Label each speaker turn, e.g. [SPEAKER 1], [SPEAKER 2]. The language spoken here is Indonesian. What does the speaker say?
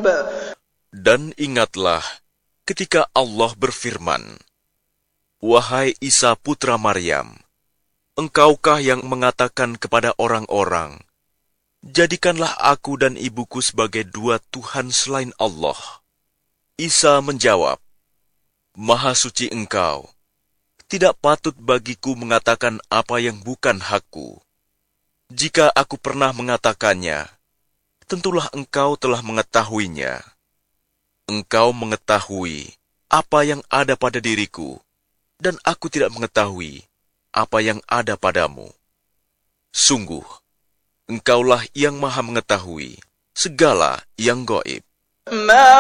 [SPEAKER 1] Dan ingatlah ketika Allah berfirman, "Wahai Isa putra Maryam, engkaukah yang mengatakan kepada orang-orang, 'Jadikanlah aku dan ibuku sebagai dua Tuhan selain Allah'?" Isa menjawab, "Maha suci Engkau, tidak patut bagiku mengatakan apa yang bukan hakku. Jika aku pernah mengatakannya, tentulah Engkau telah mengetahuinya. Engkau mengetahui apa yang ada pada diriku, dan aku tidak mengetahui apa yang ada padamu. Sungguh, Engkaulah yang maha mengetahui segala yang gaib."